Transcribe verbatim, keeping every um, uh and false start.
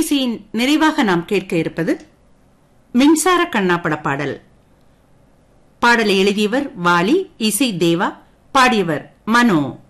திரையிசையின் நிறைவாக நாம் கேட்க இருப்பது மின்சார கண்ணா பட பாடல். பாடலை எழுதியவர் வாலி, இசை தேவா, பாடியவர் மனோ.